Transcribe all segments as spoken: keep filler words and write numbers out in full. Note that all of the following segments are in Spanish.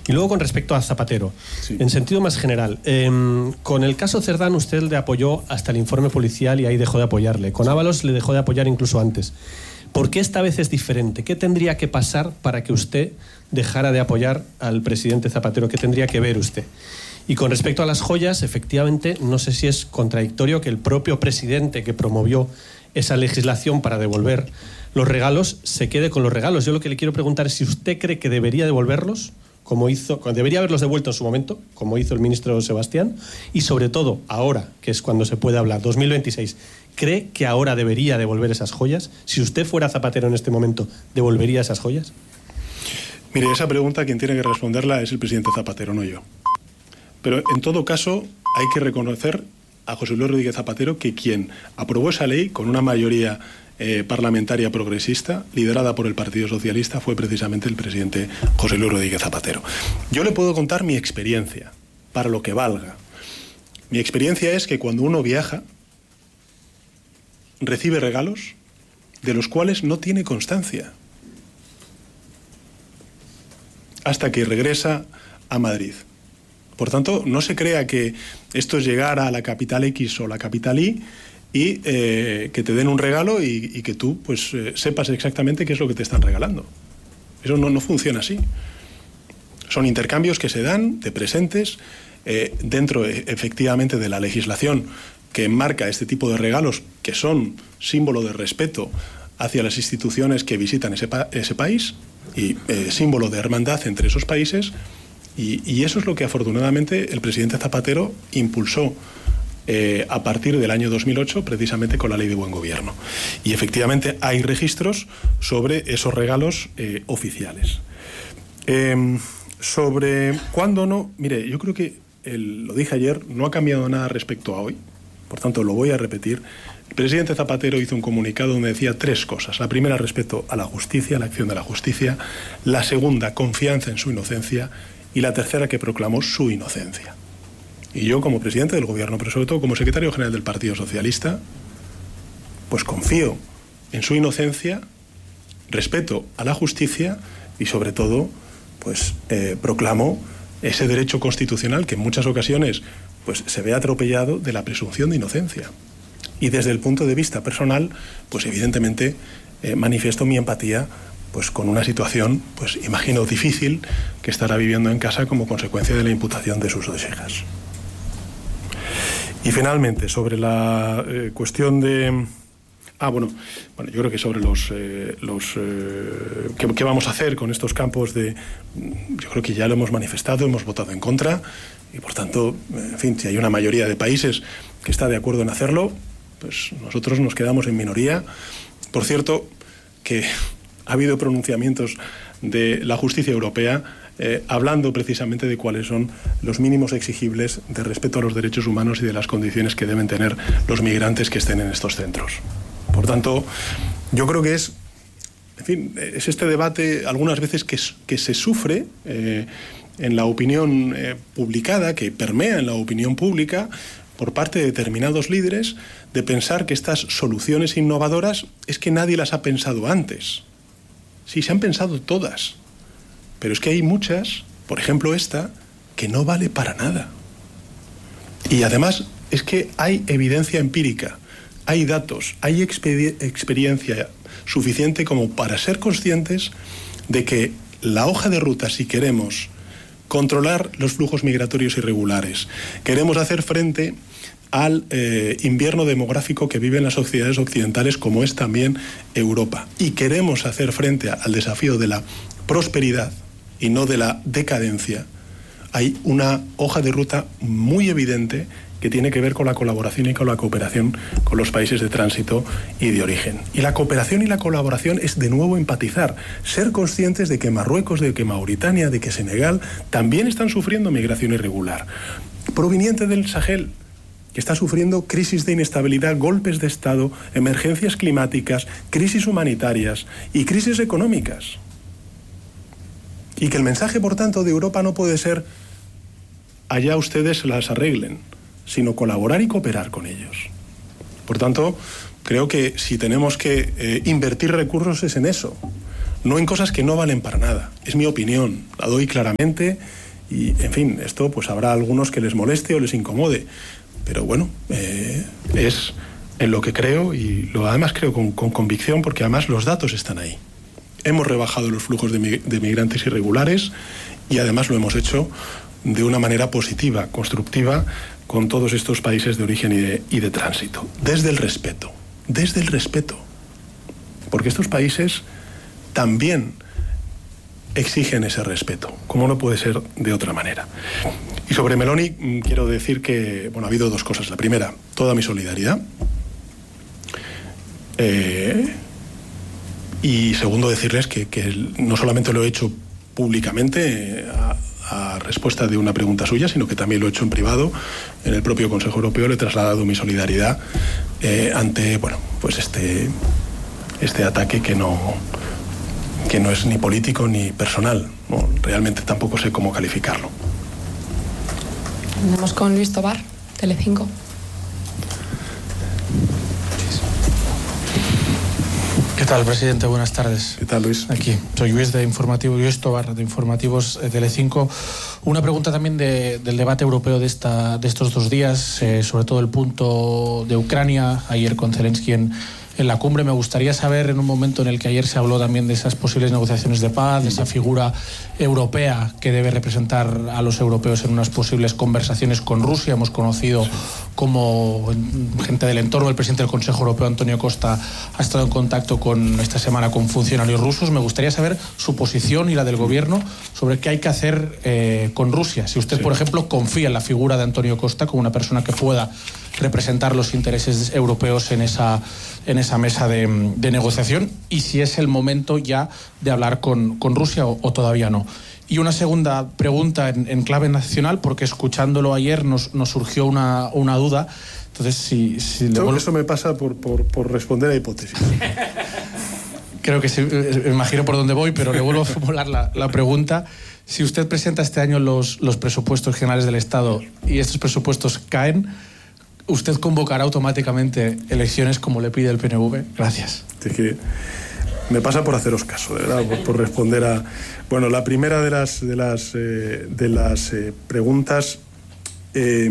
Y luego con respecto a Zapatero, Sí. en sentido más general, eh, con el caso Cerdán usted le apoyó hasta el informe policial y ahí dejó de apoyarle. Con Ábalos le dejó de apoyar incluso antes. ¿Por qué esta vez es diferente? ¿Qué tendría que pasar para que usted dejara de apoyar al presidente Zapatero? ¿Qué tendría que ver usted? Y con respecto a las joyas, efectivamente, no sé si es contradictorio que el propio presidente que promovió esa legislación para devolver los regalos se quede con los regalos. Yo lo que le quiero preguntar es si usted cree que debería devolverlos, como hizo, debería haberlos devuelto en su momento, como hizo el ministro Sebastián, y sobre todo ahora, que es cuando se puede hablar, dos mil veintiséis, ¿cree que ahora debería devolver esas joyas? Si usted fuera Zapatero en este momento, ¿devolvería esas joyas? Mire, esa pregunta quien tiene que responderla es el presidente Zapatero, no yo. Pero en todo caso hay que reconocer a José Luis Rodríguez Zapatero que quien aprobó esa ley con una mayoría eh, parlamentaria progresista liderada por el Partido Socialista fue precisamente el presidente José Luis Rodríguez Zapatero. Yo le puedo contar mi experiencia, para lo que valga. Mi experiencia es que cuando uno viaja recibe regalos de los cuales no tiene constancia hasta que regresa a Madrid. Por tanto, no se crea que esto es llegar a la capital X o la capital Y y eh, que te den un regalo y, y que tú pues eh, sepas exactamente qué es lo que te están regalando. Eso no, no funciona así. Son intercambios que se dan de presentes eh, dentro eh, efectivamente de la legislación que enmarca este tipo de regalos que son símbolo de respeto hacia las instituciones que visitan ese, pa ese país y eh, símbolo de hermandad entre esos países. Y, y eso es lo que afortunadamente el presidente Zapatero impulsó eh, a partir del año dos mil ocho, precisamente con la Ley de Buen Gobierno. Y efectivamente hay registros sobre esos regalos eh, oficiales. Eh, sobre cuándo no, mire, yo creo que, el, lo dije ayer, no ha cambiado nada respecto a hoy, por tanto lo voy a repetir. El presidente Zapatero hizo un comunicado donde decía tres cosas. La primera, respeto a la justicia, a la acción de la justicia. La segunda, confianza en su inocencia. Y la tercera, que proclamó su inocencia. Y yo, como presidente del gobierno, pero sobre todo como secretario general del Partido Socialista, pues confío en su inocencia, respeto a la justicia y sobre todo, pues eh, proclamo ese derecho constitucional que en muchas ocasiones pues se ve atropellado de la presunción de inocencia. Y desde el punto de vista personal, pues evidentemente eh, manifiesto mi empatía pues con una situación, pues imagino, difícil que estará viviendo en casa como consecuencia de la imputación de sus dos hijas. Y finalmente, sobre la eh, cuestión de... Ah, bueno, bueno, yo creo que sobre los... Eh, los eh, ¿qué, ¿Qué vamos a hacer con estos campos de...? Yo creo que ya lo hemos manifestado, hemos votado en contra, y por tanto, en fin, si hay una mayoría de países que está de acuerdo en hacerlo, pues nosotros nos quedamos en minoría. Por cierto, que... ha habido pronunciamientos de la justicia europea eh, hablando precisamente de cuáles son los mínimos exigibles de respeto a los derechos humanos y de las condiciones que deben tener los migrantes que estén en estos centros. Por tanto, yo creo que es, en fin, es este debate algunas veces que, que se sufre eh, en la opinión eh, publicada, que permea en la opinión pública por parte de determinados líderes, de pensar que estas soluciones innovadoras es que nadie las ha pensado antes. Sí, se han pensado todas, pero es que hay muchas, por ejemplo esta, que no vale para nada. Y además es que hay evidencia empírica, hay datos, hay experiencia suficiente como para ser conscientes de que la hoja de ruta, si queremos controlar los flujos migratorios irregulares, queremos hacer frente al eh, invierno demográfico que viven las sociedades occidentales, como es también Europa, y queremos hacer frente a, al desafío de la prosperidad y no de la decadencia, hay una hoja de ruta muy evidente que tiene que ver con la colaboración y con la cooperación con los países de tránsito y de origen. Y la cooperación y la colaboración es de nuevo empatizar, ser conscientes de que Marruecos, de que Mauritania, de que Senegal también están sufriendo migración irregular, proveniente del Sahel, que está sufriendo crisis de inestabilidad, golpes de Estado, emergencias climáticas, crisis humanitarias y crisis económicas. Y que el mensaje, por tanto, de Europa no puede ser allá ustedes las arreglen, sino colaborar y cooperar con ellos. Por tanto, creo que si tenemos que eh, invertir recursos es en eso. no en cosas que no valen para nada. Es mi opinión, la doy claramente y, en fin, esto pues habrá algunos que les moleste o les incomode, pero bueno, eh, es en lo que creo y lo además creo con, con convicción, porque además los datos están ahí. Hemos rebajado los flujos de, de migrantes irregulares y además lo hemos hecho de una manera positiva, constructiva, con todos estos países de origen y de, y de tránsito. Desde el respeto, desde el respeto. Porque estos países también exigen ese respeto, como no puede ser de otra manera. Y sobre Meloni quiero decir que, bueno, ha habido dos cosas. La primera, toda mi solidaridad. Eh, y segundo, decirles que, que no solamente lo he hecho públicamente a, a respuesta de una pregunta suya, sino que también lo he hecho en privado. En el propio Consejo Europeo le he trasladado mi solidaridad eh, ante, bueno, pues este, este ataque que no, que no es ni político ni personal, ¿no? Realmente tampoco sé cómo calificarlo. Andamos con Luis Tobar, Telecinco. ¿Qué tal, presidente? Buenas tardes. ¿Qué tal, Luis? Aquí, soy Luis de Informativo, Luis Tobar, de Informativos eh, Telecinco. Una pregunta también de, del debate europeo de, esta, de estos dos días, eh, sobre todo el punto de Ucrania, ayer con Zelensky en, en la cumbre. Me gustaría saber, en un momento en el que ayer se habló también de esas posibles negociaciones de paz, de esa figura europea que debe representar a los europeos en unas posibles conversaciones con Rusia. Hemos conocido como gente del entorno, el presidente del Consejo Europeo, Antonio Costa, ha estado en contacto con esta semana con funcionarios rusos. Me gustaría saber su posición y la del gobierno sobre qué hay que hacer eh, con Rusia. Si usted, sí. por ejemplo, confía en la figura de Antonio Costa como una persona que pueda representar los intereses europeos en esa, en esa mesa de, de negociación, y si es el momento ya de hablar con, con Rusia o, o todavía no. Y una segunda pregunta en, en clave nacional, porque escuchándolo ayer nos, nos surgió una, una duda. Entonces, si, si le vuelvo... Eso me pasa por, por, por responder a hipótesis. Creo que sí, me imagino por dónde voy, pero le vuelvo a formular la, la pregunta. Si usted presenta este año los, los presupuestos generales del Estado y estos presupuestos caen, ¿usted convocará automáticamente elecciones como le pide el P N V? Gracias. Es que me pasa por haceros caso, de verdad, por, por responder a... Bueno, la primera de las, de las, eh, de las eh, preguntas... Eh,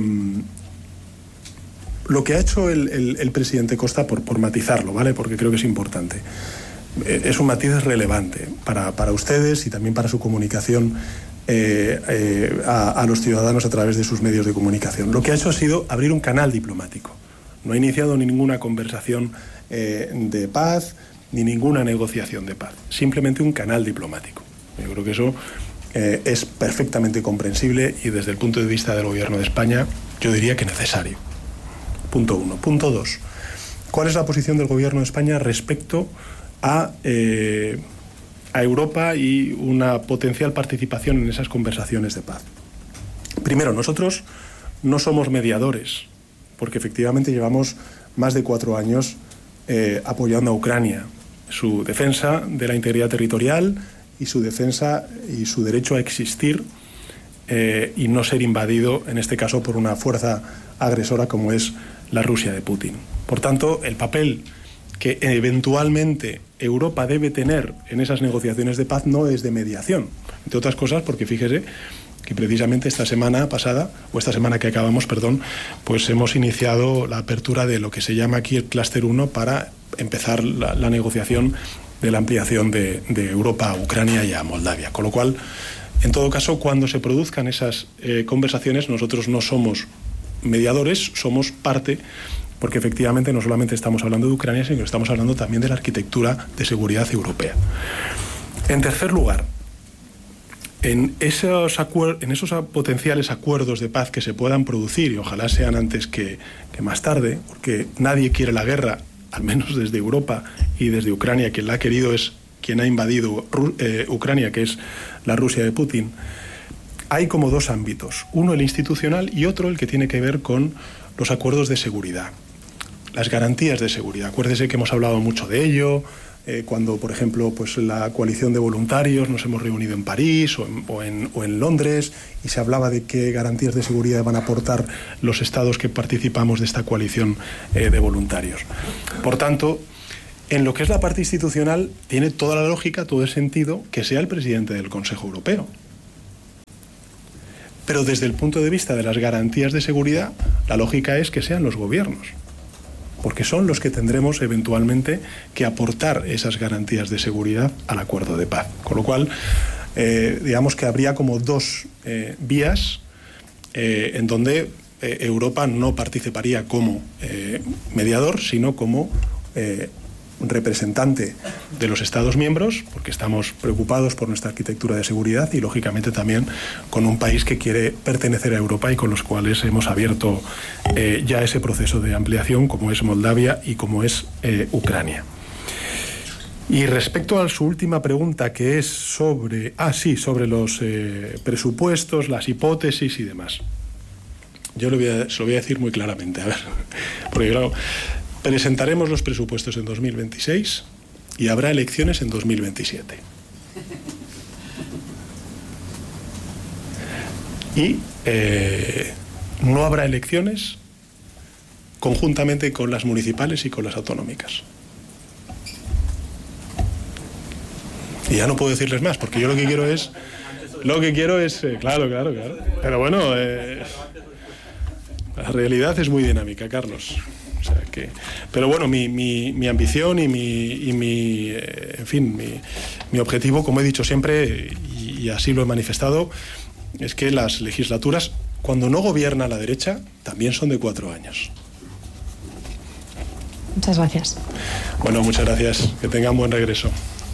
lo que ha hecho el, el, el presidente Costa, por, por matizarlo, ¿vale? Porque creo que es importante. Eh, es un matiz relevante para, para ustedes y también para su comunicación eh, eh, a, a los ciudadanos a través de sus medios de comunicación. Lo que ha hecho ha sido abrir un canal diplomático. No ha iniciado ninguna conversación eh, de paz, ni ninguna negociación de paz. Simplemente un canal diplomático. Yo creo que eso eh, es perfectamente comprensible y desde el punto de vista del Gobierno de España yo diría que necesario. Punto uno. Punto dos. ¿Cuál es la posición del Gobierno de España respecto a, eh, a Europa y una potencial participación en esas conversaciones de paz? Primero, nosotros no somos mediadores, porque efectivamente llevamos más de cuatro años eh, apoyando a Ucrania, su defensa de la integridad territorial y su defensa y su derecho a existir eh, y no ser invadido, en este caso, por una fuerza agresora como es la Rusia de Putin. Por tanto, el papel que eventualmente Europa debe tener en esas negociaciones de paz no es de mediación, entre otras cosas porque fíjese que precisamente esta semana pasada, o esta semana que acabamos, perdón, pues hemos iniciado la apertura de lo que se llama aquí el Clúster uno para empezar la, la negociación de la ampliación de, de Europa a Ucrania y a Moldavia. Con lo cual, en todo caso, cuando se produzcan esas eh, conversaciones, nosotros no somos mediadores, somos parte, porque efectivamente no solamente estamos hablando de Ucrania, sino que estamos hablando también de la arquitectura de seguridad europea. En tercer lugar, en esos, acuer- en esos potenciales acuerdos de paz que se puedan producir, y ojalá sean antes que, que más tarde, porque nadie quiere la guerra, al menos desde Europa y desde Ucrania, quien la ha querido es quien ha invadido eh, Ucrania, que es la Rusia de Putin. Hay como dos ámbitos, uno el institucional y otro el que tiene que ver con los acuerdos de seguridad, las garantías de seguridad. Acuérdese que hemos hablado mucho de ello, eh, cuando, por ejemplo, pues la coalición de voluntarios nos hemos reunido en París o en, o, en, o en Londres y se hablaba de qué garantías de seguridad van a aportar los estados que participamos de esta coalición eh, de voluntarios. Por tanto, En lo que es la parte institucional, tiene toda la lógica, todo el sentido que sea el presidente del Consejo Europeo. Pero desde el punto de vista de las garantías de seguridad, la lógica es que sean los gobiernos, porque son los que tendremos eventualmente que aportar esas garantías de seguridad al acuerdo de paz. Con lo cual, eh, digamos que habría como dos eh, vías eh, en donde eh, Europa no participaría como eh, mediador, sino como eh, representante de los Estados miembros, porque estamos preocupados por nuestra arquitectura de seguridad y, lógicamente, también con un país que quiere pertenecer a Europa y con los cuales hemos abierto eh, ya ese proceso de ampliación, como es Moldavia y como es eh, Ucrania. Y respecto a su última pregunta, que es sobre, ah, sí, sobre los eh, presupuestos, las hipótesis y demás. Yo lo voy a, se lo voy a decir muy claramente, a ver, porque claro, presentaremos los presupuestos en dos mil veintiséis y habrá elecciones en dos mil veintisiete. Y eh, no habrá elecciones conjuntamente con las municipales y con las autonómicas. Y ya no puedo decirles más, porque yo lo que quiero es... Lo que quiero es... Eh, claro, claro, claro. Pero bueno, eh, la realidad es muy dinámica, Carlos. O sea que, pero bueno, mi, mi, mi ambición y mi, y mi eh, en fin, mi, mi objetivo, como he dicho siempre, y, y así lo he manifestado, es que las legislaturas, cuando no gobierna la derecha, también son de cuatro años. Muchas gracias. Bueno, muchas gracias. Que tengan buen regreso.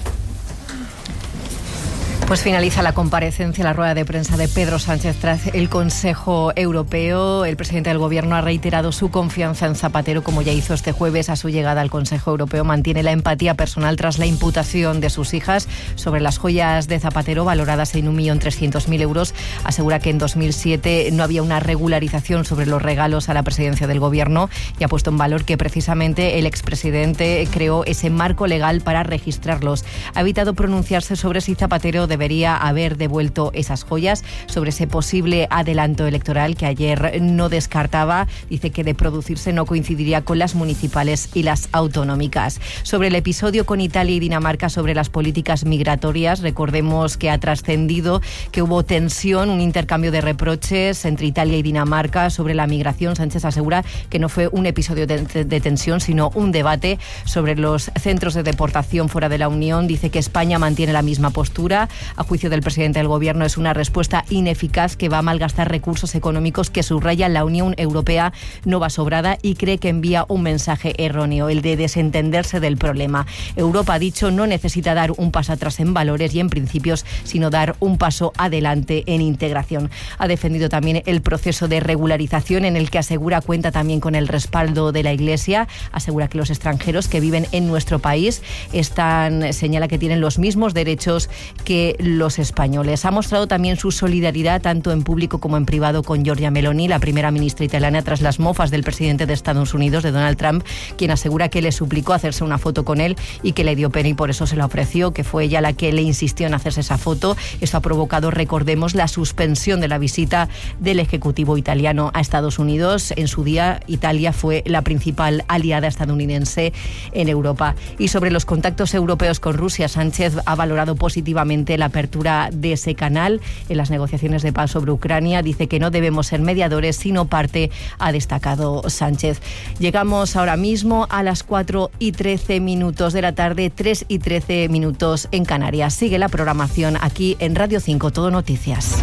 Pues finaliza la comparecencia, la rueda de prensa de Pedro Sánchez tras el Consejo Europeo. El presidente del Gobierno ha reiterado su confianza en Zapatero, como ya hizo este jueves a su llegada al Consejo Europeo. Mantiene la empatía personal tras la imputación de sus hijas sobre las joyas de Zapatero, valoradas en un millón trescientos mil euros. Asegura que en dos mil siete no había una regularización sobre los regalos a la presidencia del Gobierno y ha puesto en valor que precisamente el expresidente creó ese marco legal para registrarlos. Ha evitado pronunciarse sobre si Zapatero debería haber devuelto esas joyas, sobre ese posible adelanto electoral que ayer no descartaba. Dice que de producirse no coincidiría con las municipales y las autonómicas. Sobre el episodio con Italia y Dinamarca sobre las políticas migratorias, recordemos que ha trascendido que hubo tensión, un intercambio de reproches entre Italia y Dinamarca sobre la migración. Sánchez asegura que no fue un episodio de, de, de tensión, sino un debate sobre los centros de deportación fuera de la Unión. Dice que España mantiene la misma postura. A juicio del presidente del Gobierno, es una respuesta ineficaz que va a malgastar recursos económicos, que subraya la Unión Europea no va sobrada y cree que envía un mensaje erróneo, el de desentenderse del problema. Europa, ha dicho, no necesita dar un paso atrás en valores y en principios, sino dar un paso adelante en integración. Ha defendido también el proceso de regularización, en el que asegura cuenta también con el respaldo de la Iglesia. Asegura que los extranjeros que viven en nuestro país están, señala que tienen los mismos derechos que los españoles. Ha mostrado también su solidaridad tanto en público como en privado con Giorgia Meloni, la primera ministra italiana, tras las mofas del presidente de Estados Unidos, de Donald Trump, quien asegura que le suplicó hacerse una foto con él y que le dio pena y por eso se la ofreció, que fue ella la que le insistió en hacerse esa foto. Esto ha provocado, recordemos, la suspensión de la visita del Ejecutivo italiano a Estados Unidos. En su día, Italia fue la principal aliada estadounidense en Europa. Y sobre los contactos europeos con Rusia, Sánchez ha valorado positivamente la apertura de ese canal en las negociaciones de paz sobre Ucrania. Dice que no debemos ser mediadores, sino parte, ha destacado Sánchez. Llegamos ahora mismo a las cuatro y trece minutos de la tarde, tres y trece minutos en Canarias. Sigue la programación aquí en Radio cinco, Todo Noticias.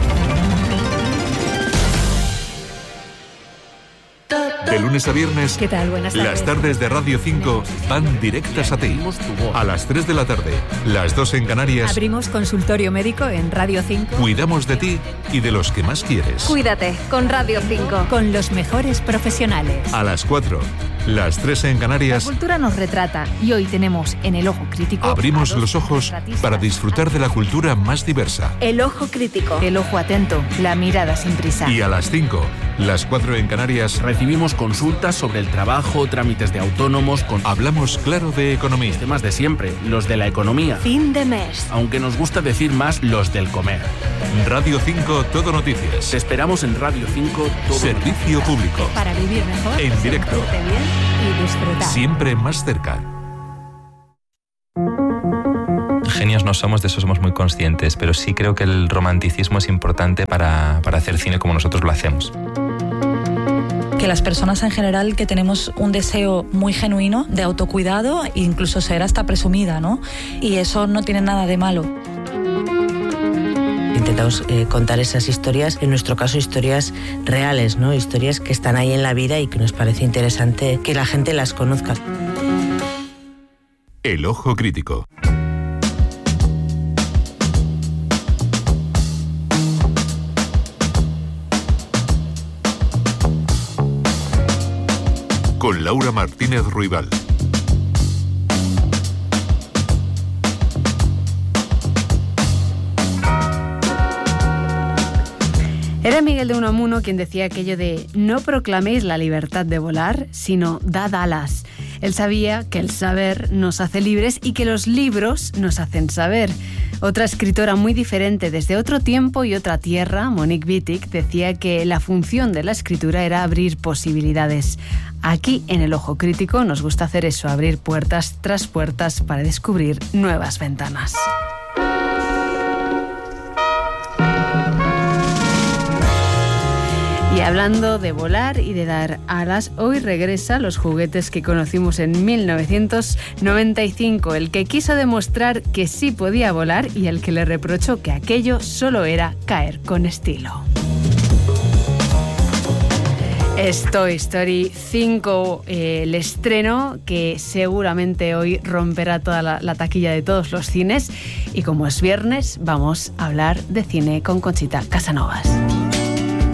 De lunes a viernes, ¿Qué tal? Buenas tardes. las tardes de Radio cinco van directas a ti. A las tres de la tarde, las dos en Canarias, Abrimos consultorio médico en Radio cinco. cuidamos de ti y de los que más quieres. Cuídate con Radio cinco. Con los mejores profesionales. A las cuatro, las tres en La Canarias, cultura nos retrata y hoy tenemos en El Ojo Crítico abrimos a dos los ojos retratistas. para disfrutar de la cultura más diversa. El Ojo Crítico. El ojo atento, la mirada sin prisa. Y a las cinco, las cuatro en Canarias, Recibimos consultas sobre el trabajo, trámites de autónomos, con hablamos claro de economía. temas de siempre, los de la economía. Fin de mes. Aunque nos gusta decir más los del comer. Radio cinco, Todo Noticias. Te esperamos en Radio cinco todo. Servicio público. Para vivir mejor, En directo. sentirte bien y disfrutar. Siempre más cerca. no somos, de eso somos muy conscientes, pero sí creo que el romanticismo es importante para, para hacer cine como nosotros lo hacemos. Que las personas en general que tenemos un deseo muy genuino de autocuidado e incluso ser hasta presumida, ¿no? Y eso no tiene nada de malo. Intentamos eh, contar esas historias, en nuestro caso historias reales, ¿no? Historias que están ahí en la vida y que nos parece interesante que la gente las conozca. El Ojo Crítico. Con Laura Martínez Ruibal. Era Miguel de Unamuno quien decía aquello de no proclaméis la libertad de volar, sino dad alas. Él sabía que el saber nos hace libres y que los libros nos hacen saber. Otra escritora muy diferente desde otro tiempo y otra tierra, Monique Wittig, decía que la función de la escritura era abrir posibilidades. Aquí, en El Ojo Crítico, nos gusta hacer eso, abrir puertas tras puertas para descubrir nuevas ventanas. Y hablando de volar y de dar alas, hoy regresa Los juguetes que conocimos en mil novecientos noventa y cinco, el que quiso demostrar que sí podía volar y el que le reprochó que aquello solo era caer con estilo. Es Toy Story cinco, eh, el estreno que seguramente hoy romperá toda la, la taquilla de todos los cines. Y como es viernes, vamos a hablar de cine con Conchita Casanovas.